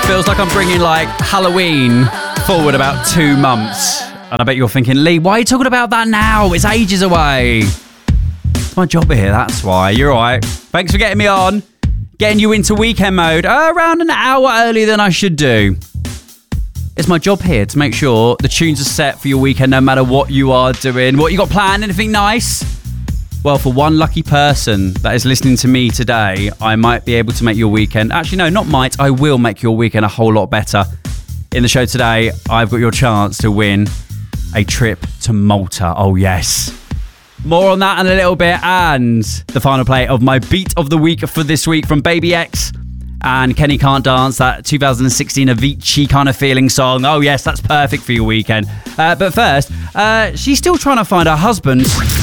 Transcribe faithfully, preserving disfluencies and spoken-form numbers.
Feels like I'm bringing like Halloween forward about two months. And I bet you're thinking, Lee, why are you talking about that now? It's ages away. It's my job here, that's why. You're all right. Thanks for getting me on. Getting you into weekend mode uh, around an hour earlier than I should do. It's my job here to make sure the tunes are set for your weekend no matter what you are doing. What you got planned? Anything nice? Well, for one lucky person that is listening to me today, I might be able to make your weekend. Actually, no, not might. I will make your weekend a whole lot better. In the show today, I've got your chance to win a trip to Malta. Oh, yes. More on that in a little bit. And the final play of my beat of the week for this week from Baby X and Kenny Can't Dance, that two thousand sixteen Avicii kind of feeling song. Oh, yes, that's perfect for your weekend. Uh, but first, uh, she's still trying to find her husband.